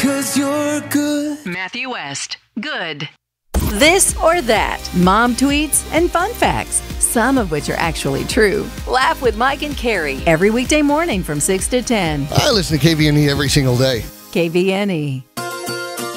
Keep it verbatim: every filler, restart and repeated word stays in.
'cause you're good. Matthew West. Good. This or that. Mom tweets and fun facts, some of which are actually true. Laugh with Mike and Carrie every weekday morning from six to ten. I listen to K V N E every single day. K V N E.